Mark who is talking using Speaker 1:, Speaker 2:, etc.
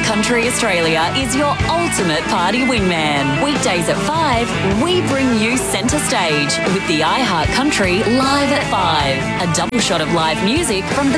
Speaker 1: Country Australia is your ultimate party wingman. Weekdays at 5, we bring you centre stage with the iHeart Country Live at 5. A double shot of live music from the